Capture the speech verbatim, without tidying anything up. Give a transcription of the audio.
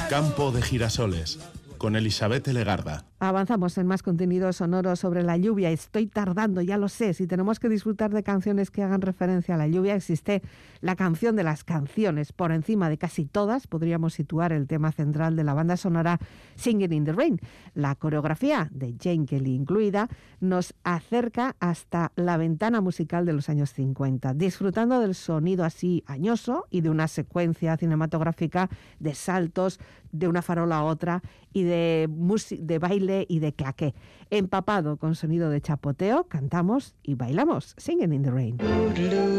Campo de girasoles, con Elizabeth Legarda. Avanzamos en más contenido sonoro sobre la lluvia. Estoy tardando, ya lo sé. Si tenemos que disfrutar de canciones que hagan referencia a la lluvia, existe la canción de las canciones. Por encima de casi todas podríamos situar el tema central de la banda sonora Singing in the Rain. La coreografía, de Jane Kelly incluida, nos acerca hasta la ventana musical de los años cincuenta, disfrutando del sonido así añoso y de una secuencia cinematográfica de saltos de una farola a otra y de, de baile y de claqué. Empapado con sonido de chapoteo, cantamos y bailamos Singing in the Rain.